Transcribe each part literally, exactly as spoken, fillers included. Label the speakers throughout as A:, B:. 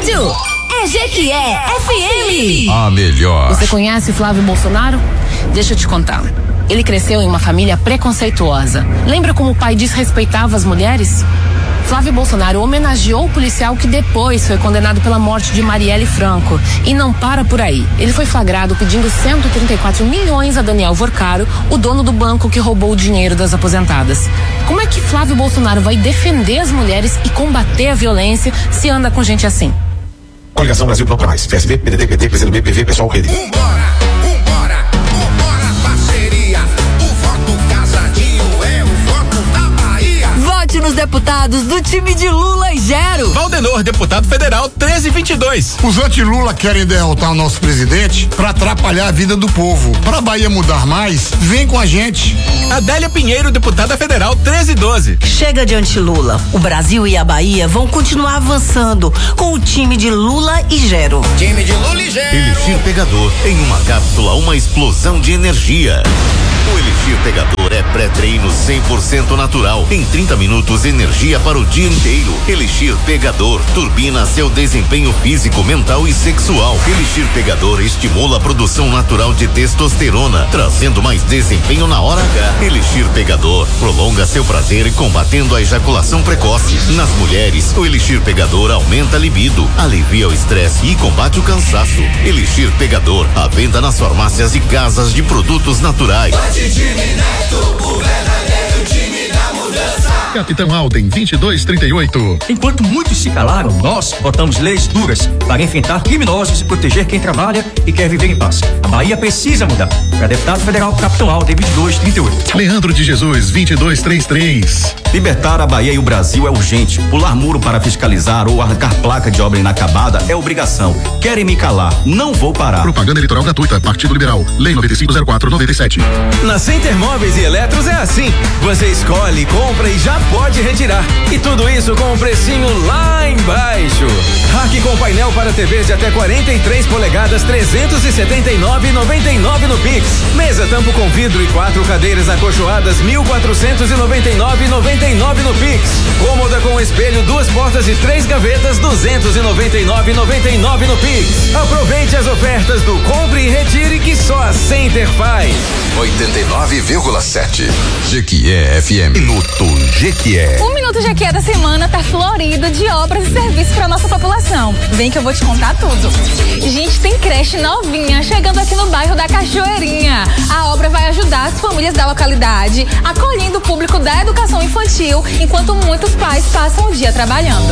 A: rádio é Jequié F M.
B: A melhor.
C: Você conhece Flávio Bolsonaro? Deixa eu te contar. Ele cresceu em uma família preconceituosa. Lembra como o pai desrespeitava as mulheres? Flávio Bolsonaro homenageou o policial que depois foi condenado pela morte de Marielle Franco. E não para por aí. Ele foi flagrado pedindo cento e trinta e quatro milhões a Daniel Vorcaro, o dono do banco que roubou o dinheiro das aposentadas. Como é que Flávio Bolsonaro vai defender as mulheres e combater a violência se anda com gente assim?
D: Coligação Brasil Pro Mais, P S B, P D T, P T, P C do B, P V, Pessoal, Rede.
E: Vambora, vambora, vambora, parceria. O voto casadinho é o voto da Bahia.
A: Vote nos deputados do time de Lula e Gero.
F: Valdenor, deputado federal treze vinte e dois.
G: Os anti-Lula querem derrotar o nosso presidente para atrapalhar a vida do povo. Pra Bahia mudar mais, vem com a gente.
F: Adélia Pinheiro, deputada federal treze doze.
H: Chega de anti-Lula. O Brasil e a Bahia vão continuar avançando com o time de Lula e Gero.
E: Time de Lula e Gero.
I: Elixir Pegador, em uma cápsula, uma explosão de energia. O Elixir Pegador é pré-treino cem por cento natural. Em trinta minutos, energia para o dia inteiro. Elixir Pegador turbina seu desempenho físico, mental e sexual. Elixir Pegador estimula a produção natural de testosterona, trazendo mais desempenho na hora H. Elixir Pegador prolonga seu prazer combatendo a ejaculação precoce. Nas mulheres, o Elixir Pegador aumenta a libido, alivia o estresse e combate o cansaço. Elixir Pegador, à venda nas farmácias e casas de produtos naturais.
E: Time Neto, o verdadeiro time da mudança.
B: Capitão Alden vinte e dois trinta e oito.
J: Enquanto muitos se calaram, nós botamos leis duras para enfrentar criminosos e proteger quem trabalha e quer viver em paz. A Bahia precisa mudar. Para deputado federal, Capitão Alden vinte e dois trinta e oito.
B: Leandro de Jesus vinte e dois trinta e três.
K: Libertar a Bahia e o Brasil é urgente. Pular muro para fiscalizar ou arrancar placa de obra inacabada é obrigação. Querem me calar? Não vou parar.
B: Propaganda eleitoral gratuita. Partido Liberal. Lei nove cinco zero quatro noventa e sete.
F: Na Center Móveis e Eletros é assim. Você escolhe, compra e já pode retirar. E tudo isso com um precinho lá embaixo. Rack com painel para T Vs de até quarenta e três polegadas, trezentos e setenta e nove reais e noventa e nove no Pix. Mesa tampo com vidro e quatro cadeiras acolchoadas, mil quatrocentos e noventa e nove reais e noventa e nove no Pix. Cômoda com espelho, duas portas e três gavetas, duzentos e noventa e nove reais e noventa e nove no Pix. Aproveite as ofertas do Compre e Retire que só a Center faz.
B: oitenta e nove vírgula sete. Jequié F M. Minuto Jequié.
L: O Minuto Jequié da semana tá florido de obras e serviços pra nossa população. Vem que eu vou te contar tudo. Gente, tem creche novinha chegando aqui no bairro da Cachoeirinha. A obra vai ajudar as famílias da localidade, acolhendo o público da educação infantil, enquanto muitos pais passam o dia trabalhando.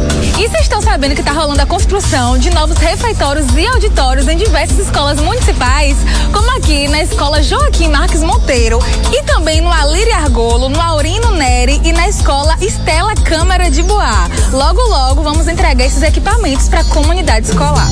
L: E vocês estão sabendo que tá rolando a construção de novos refeitórios e auditórios em diversas escolas municipais, como aqui na escola Joaquim Marques Monteiro e também no Alírio Argolo, no Aurino Neri e na escola Estela Câmara de Boá. Logo, logo vamos entregar esses equipamentos para a comunidade escolar.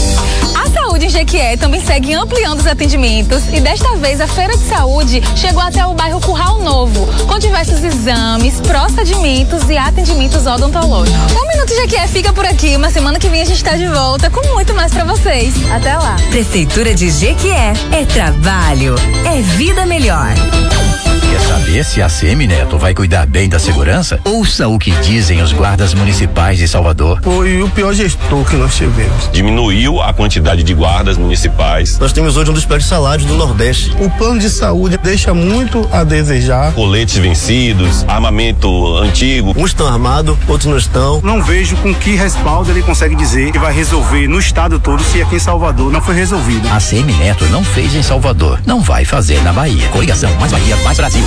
L: A saúde em Jequié também segue ampliando os atendimentos e desta vez a Feira de Saúde chegou até o bairro Curral Novo, com diversos exames, procedimentos e atendimentos odontológicos. O Minuto Jequié fica por aqui, mas semana que vem a gente está de volta com muito mais para vocês. Até lá.
A: Prefeitura de Jequié é trabalho, é vida melhor.
M: Quer saber se a Semineto vai cuidar bem da segurança? Ouça o que dizem os guardas municipais de Salvador.
N: Foi o pior gestor que nós tivemos.
O: Diminuiu a quantidade de guardas municipais.
N: Nós temos hoje um dos piores salários do Nordeste. O plano de saúde deixa muito a desejar.
O: Coletes vencidos, armamento antigo.
N: Uns estão armados, outros não estão.
P: Não vejo com que respaldo ele consegue dizer que vai resolver no estado todo se aqui em Salvador não foi resolvido.
M: A Semineto não fez em Salvador, não vai fazer na Bahia. Coligação Mais Bahia, Mais Brasil.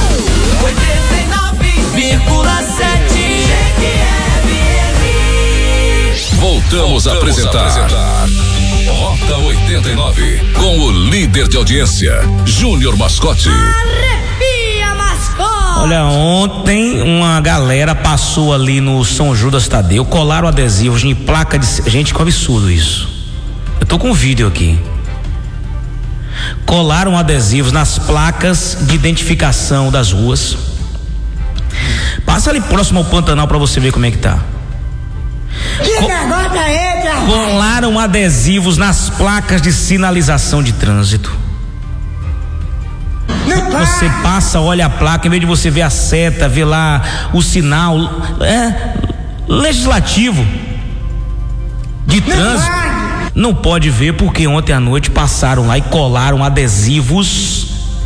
E: oitenta e nove vírgula sete.
B: Voltamos a apresentar Rota oitenta e nove com o líder de audiência, Júnior Mascote.
Q: Arrepia, Mascote! Olha, ontem uma galera passou ali no São Judas Tadeu, colaram adesivos em placa de... Gente, que absurdo isso. Eu tô com um vídeo aqui. Colaram adesivos nas placas de identificação das ruas. Passa ali próximo ao Pantanal pra você ver como é que tá.
R: Que negócio é esse, rapaz?
Q: Colaram adesivos nas placas de sinalização de trânsito. Você passa, olha a placa, em vez de você ver a seta, ver lá o sinal, é legislativo. de trânsito. Não pode ver porque ontem à noite passaram lá e colaram adesivos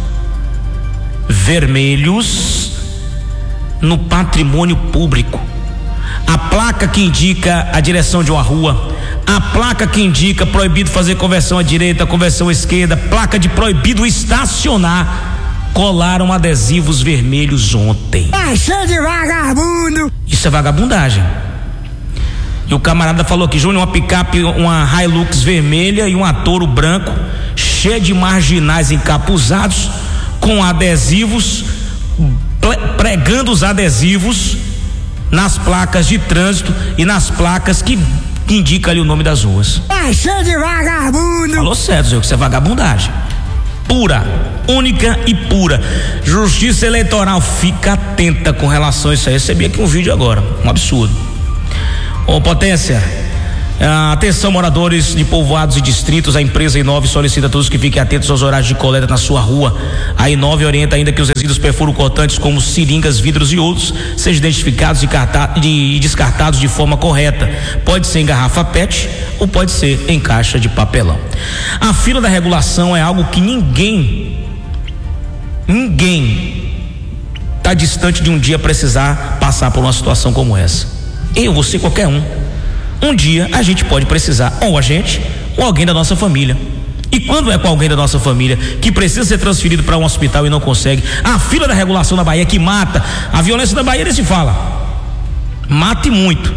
Q: vermelhos no patrimônio público. A placa que indica a direção de uma rua, a placa que indica proibido fazer conversão à direita, conversão à esquerda, placa de proibido estacionar, colaram adesivos vermelhos ontem.
R: É cheio de vagabundo.
Q: Isso é vagabundagem. E o camarada falou aqui, Júnior, uma picape, uma Hilux vermelha e um Toro branco, cheia de marginais encapuzados, com adesivos, pregando os adesivos nas placas de trânsito e nas placas que, que indicam ali o nome das ruas.
R: É cheio de vagabundo.
Q: Falou certo, Zé, que isso é vagabundagem. Pura, única e pura. Justiça Eleitoral, fica atenta com relação a isso aí. Recebi aqui um vídeo agora, um absurdo. Ô Potência, atenção moradores de povoados e distritos, a empresa Inove solicita a todos que fiquem atentos aos horários de coleta na sua rua. A Inove orienta ainda que os resíduos perfuro-cortantes como seringas, vidros e outros sejam identificados e, carta- de, e descartados de forma correta. Pode ser em garrafa pet ou pode ser em caixa de papelão. A fila da regulação é algo que ninguém, ninguém está distante de um dia precisar passar por uma situação como essa. Eu, você, qualquer um. Um dia a gente pode precisar, ou a gente, ou alguém da nossa família. E quando é com alguém da nossa família que precisa ser transferido para um hospital e não consegue, a fila da regulação na Bahia que mata, a violência da Bahia nem se fala. Mata e muito.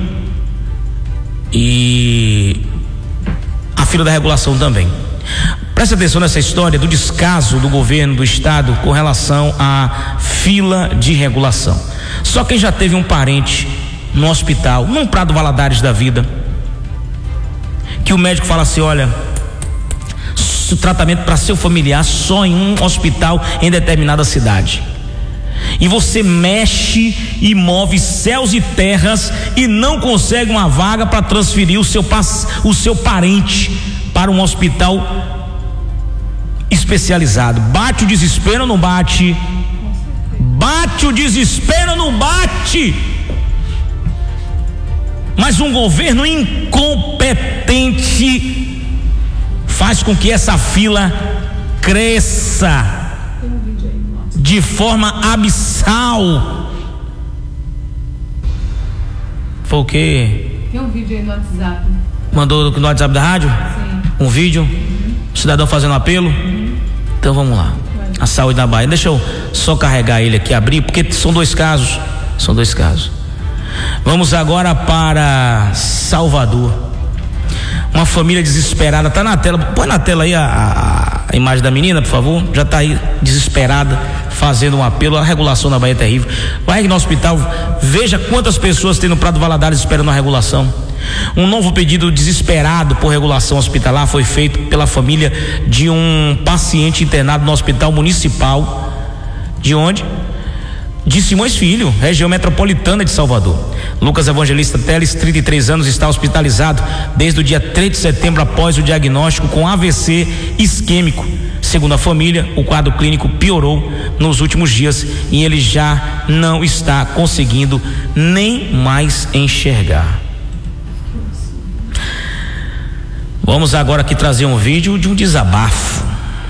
Q: E a fila da regulação também. Preste atenção nessa história do descaso do governo do estado com relação à fila de regulação. Só quem já teve um parente no hospital, num Prado Valadares da vida, que o médico fala assim, olha, o tratamento para seu familiar só em um hospital em determinada cidade, e você mexe e move céus e terras e não consegue uma vaga para transferir o seu, o seu parente para um hospital especializado. Bate o desespero ou não bate? Bate o desespero ou não bate? Mas um governo incompetente faz com que essa fila cresça de forma abissal. Foi o quê?
C: Tem um vídeo aí no WhatsApp.
Q: Mandou no WhatsApp da rádio?
C: Sim.
Q: Um vídeo?
C: Uhum.
Q: O cidadão fazendo apelo? Uhum. Então vamos lá. A saúde da Bahia. Deixa eu só carregar ele aqui, abrir, porque são dois casos. São dois casos. Vamos agora para Salvador. Uma família desesperada, tá na tela, põe na tela aí a, a, a imagem da menina, por favor. Já tá aí desesperada, fazendo um apelo. A regulação na Bahia é terrível. Vai no hospital, veja quantas pessoas tem no Prado Valadares esperando a regulação. Um novo pedido desesperado por regulação hospitalar foi feito pela família de um paciente internado no Hospital Municipal de onde? De Simões Filho, região metropolitana de Salvador. Lucas Evangelista Teles, trinta e três anos, está hospitalizado desde o dia três de setembro após o diagnóstico com A V C isquêmico. Segundo a família, o quadro clínico piorou nos últimos dias e ele já não está conseguindo nem mais enxergar. Vamos agora aqui trazer um vídeo de um desabafo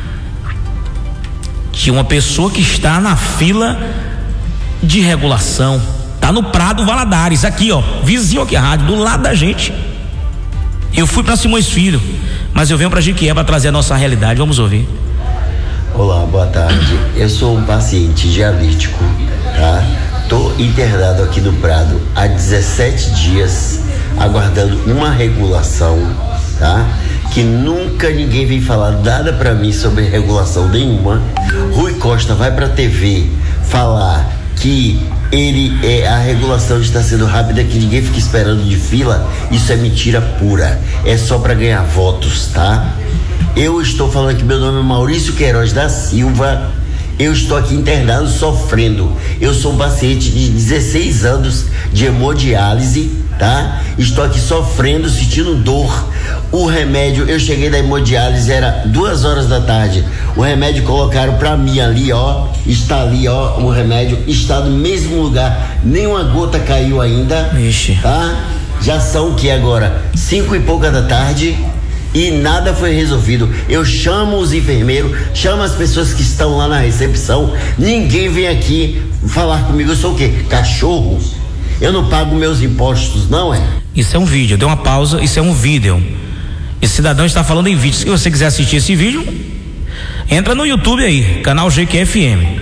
Q: de uma pessoa que está na fila de regulação, tá no Prado Valadares, aqui ó, vizinho aqui a rádio, do lado da gente. Eu fui para Simões Filho, mas eu venho para Jequié para trazer a nossa realidade. Vamos ouvir.
S: Olá, boa tarde. Eu sou um paciente dialítico, tá? Tô internado aqui no Prado há dezessete dias, aguardando uma regulação, tá? Que nunca ninguém vem falar nada para mim sobre regulação nenhuma. Rui Costa vai pra T V falar que ele é, a regulação está sendo rápida, que ninguém fica esperando de fila. Isso é mentira pura, é só para ganhar votos, tá? Eu estou falando aqui, meu nome é Maurício Queiroz da Silva. Eu estou aqui internado sofrendo. Eu sou um paciente de dezesseis anos de hemodiálise, tá? Estou aqui sofrendo, sentindo dor. O remédio, eu cheguei da hemodiálise, era duas horas da tarde. O remédio colocaram pra mim ali, ó. Está ali, ó. O remédio está no mesmo lugar. Nenhuma gota caiu ainda.
Q: Ixi.
S: Tá? Já são o que agora? Cinco e pouca da tarde e nada foi resolvido. Eu chamo os enfermeiros, chamo as pessoas que estão lá na recepção, ninguém vem aqui falar comigo. Eu sou o quê? Cachorro? Eu não pago meus impostos, não é?
Q: Isso é um vídeo, deu uma pausa, isso é um vídeo. Esse cidadão está falando em vídeo. Se você quiser assistir esse vídeo, entra no YouTube aí, canal G Q F M.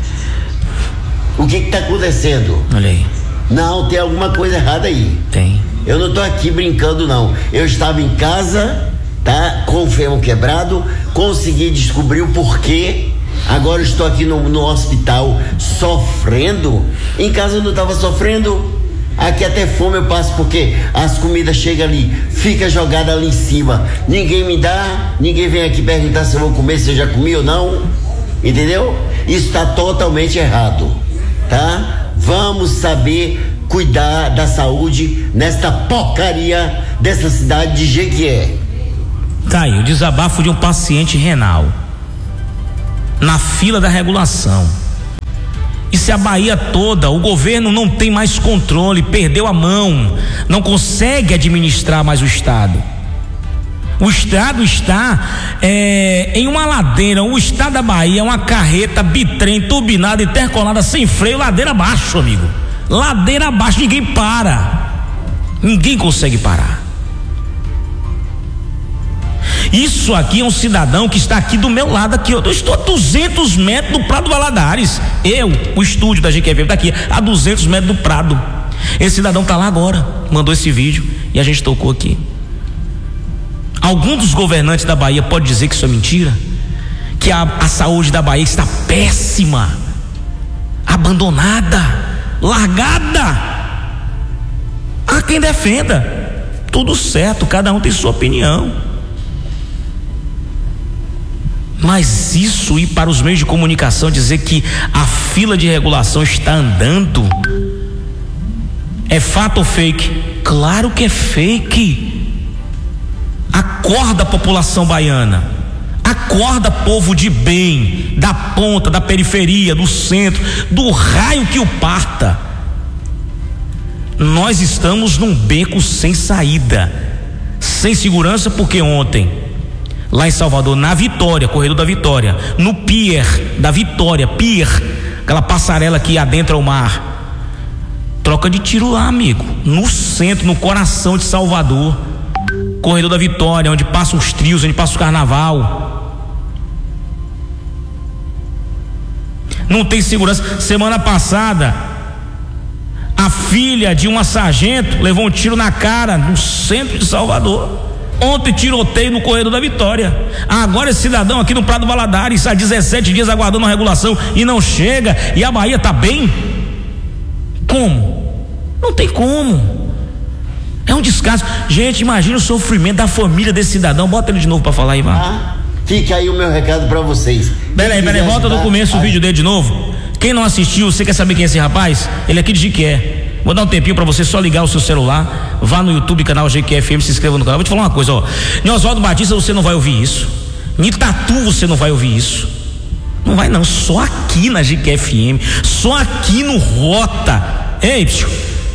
S: O que está acontecendo?
Q: Olha aí.
S: Não, tem alguma coisa errada aí.
Q: Tem.
S: Eu não tô aqui brincando, não. Eu estava em casa, tá? Com o ferro quebrado, consegui descobrir o porquê. Agora eu estou aqui no, no hospital sofrendo. Em casa eu não estava sofrendo. Aqui até fome eu passo porque as comidas chegam ali, fica jogada ali em cima. Ninguém me dá, ninguém vem aqui perguntar se eu vou comer, se eu já comi ou não. Entendeu? Isso está totalmente errado, tá? Vamos saber cuidar da saúde nesta porcaria dessa cidade de Jequié.
Q: Tá aí o desabafo de um paciente renal na fila da regulação. E se a Bahia toda, o governo não tem mais controle, perdeu a mão, não consegue administrar mais o estado. O estado está é, em uma ladeira. O estado da Bahia é uma carreta bitrem, turbinada, intercolada, sem freio, ladeira abaixo, amigo. Ladeira abaixo, ninguém para. Ninguém consegue parar. Isso aqui é um cidadão que está aqui do meu lado aqui. Eu estou a duzentos metros do Prado Valadares. Eu, o estúdio da G Q F M está aqui a duzentos metros do Prado. Esse cidadão está lá agora, mandou esse vídeo e a gente tocou aqui. Algum dos governantes da Bahia pode dizer que isso é mentira? Que a, a saúde da Bahia está péssima, abandonada, largada? Há quem defenda. Tudo certo, cada um tem sua opinião. Mas isso ir para os meios de comunicação dizer que a fila de regulação está andando, é fato ou fake? Claro que é fake. Acorda, população baiana, acorda, povo de bem, da ponta, da periferia, do centro, do raio que o parta. Nós estamos num beco sem saída, sem segurança, porque ontem lá em Salvador, na Vitória, Corredor da Vitória, no Pier da Vitória, Pier, aquela passarela que adentra o mar, troca de tiro lá, amigo, no centro, no coração de Salvador, Corredor da Vitória, onde passam os trios, onde passa o carnaval. Não tem segurança. Semana passada, a filha de uma sargento levou um tiro na cara no centro de Salvador. Ontem tiroteio no Corredor da Vitória. Agora esse cidadão aqui no Prado Valadares há dezessete dias aguardando a regulação e não chega, e a Bahia tá bem? Como? Não tem como. É um descaso. Gente, imagina o sofrimento da família desse cidadão. Bota ele de novo pra falar aí, vai.
S: Ah, fica aí o meu recado pra vocês.
Q: Peraí, peraí, volta do começo o vídeo dele de novo. Quem não assistiu, você quer saber quem é esse rapaz? Ele é aqui de Jequié. Vou dar um tempinho pra você só ligar o seu celular, vá no YouTube, canal G Q F M, se inscreva no canal. Vou te falar uma coisa, ó. Em Oswaldo Batista você não vai ouvir isso. Em Itatu você não vai ouvir isso. Não vai não, só aqui na G Q F M, só aqui no Rota. Ei, psiu.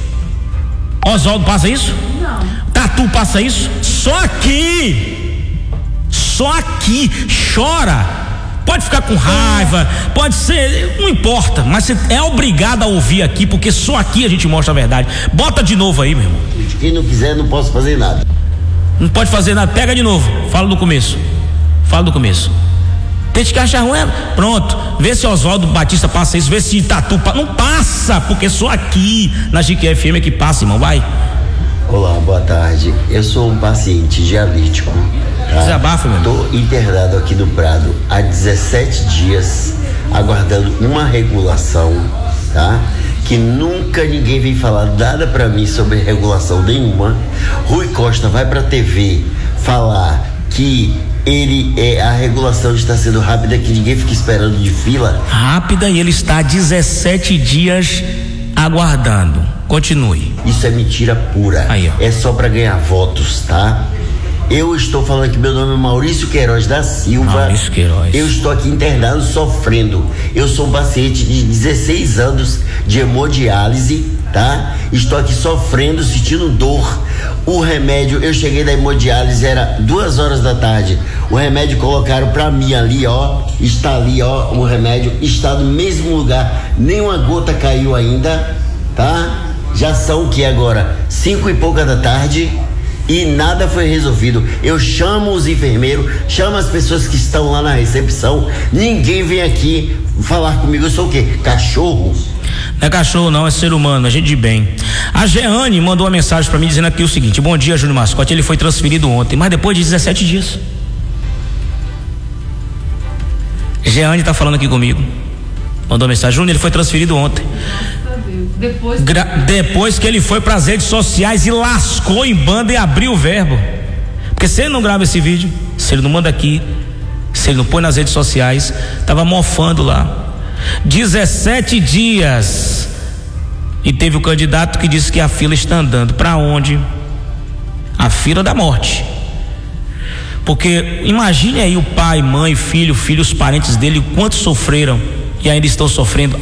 Q: Oswaldo passa isso? Não. Tatu passa isso? Só aqui. Só aqui. Chora. Pode ficar com raiva, pode ser, não importa, mas você é obrigado a ouvir aqui, porque só aqui a gente mostra a verdade. Bota de novo aí, meu irmão.
S: Quem não quiser, não posso fazer nada.
Q: Não pode fazer nada, pega de novo. Fala do começo. Fala do começo. Tem que achar ruim, pronto. Vê se Oswaldo Batista passa isso, vê se Tatu passa. Não passa, porque só aqui na G Q F M é que passa, irmão, vai.
S: Olá, boa tarde. Eu sou um paciente dialítico. Tá?
Q: Desabafa, meu.
S: Tô internado aqui no Prado há dezessete dias, aguardando uma regulação, tá? Que nunca ninguém vem falar nada pra mim sobre regulação nenhuma. Rui Costa vai pra T V falar que ele é, a regulação está sendo rápida, que ninguém fica esperando de fila.
Q: Rápida, e ele está há dezessete dias aguardando. Continue.
S: Isso é mentira pura.
Q: Aí, ó.
S: É só pra ganhar votos, tá? Eu estou falando que meu nome é Maurício Queiroz da Silva.
Q: Maurício Queiroz.
S: Eu estou aqui internado sofrendo. Eu sou um paciente de dezesseis anos de hemodiálise, tá? Estou aqui sofrendo, sentindo dor. O remédio, eu cheguei da hemodiálise, era duas horas da tarde. O remédio colocaram pra mim ali, ó. Está ali, ó. O remédio está no mesmo lugar. Nenhuma gota caiu ainda, tá? Já são o que agora? Cinco e pouca da tarde e nada foi resolvido. Eu chamo os enfermeiros, chamo as pessoas que estão lá na recepção. Ninguém vem aqui falar comigo. Eu sou o quê? Cachorro?
Q: Não é cachorro não, é ser humano, é gente de bem. A Jeane mandou uma mensagem pra mim dizendo aqui o seguinte: bom dia, Júnior Mascote, ele foi transferido ontem, mas depois de dezessete dias. Jeane tá falando aqui comigo, mandou uma mensagem: Júnior, ele foi transferido ontem. Depois... Gra- depois que ele foi pras redes sociais e lascou em banda e abriu o verbo. Porque se ele não grava esse vídeo, se ele não manda aqui, se ele não põe nas redes sociais, tava mofando lá. dezessete dias. E teve o candidato que disse que a fila está andando. Para onde? A fila da morte. Porque imagine aí o pai, mãe, filho, filho, os parentes dele, quantos sofreram e ainda estão sofrendo